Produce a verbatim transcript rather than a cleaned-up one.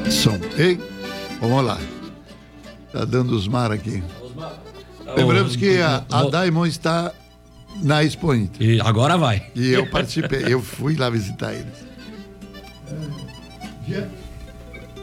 som, hein? Vamos lá. Tá dando os mar aqui. Lembramos que a, a Diamond está na Expo Inter. E agora vai. E eu participei, eu fui lá visitar eles. É, dia